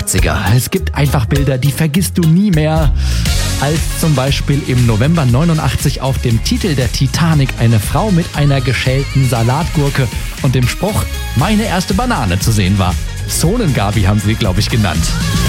80er. Es gibt einfach Bilder, die vergisst du nie mehr. Als zum Beispiel im November 89 auf dem Titel der Titanic eine Frau mit einer geschälten Salatgurke und dem Spruch "Meine erste Banane" zu sehen war. Sonengabi haben sie, glaube ich, genannt.